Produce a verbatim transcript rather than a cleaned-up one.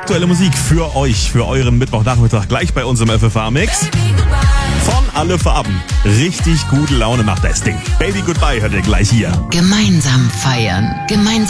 Aktuelle Musik für euch, für euren Mittwochnachmittag gleich bei uns im F F A-Mix. Von alle Farben. Richtig gute Laune macht das Ding. Baby Goodbye hört ihr gleich hier. Gemeinsam feiern. Gemeinsam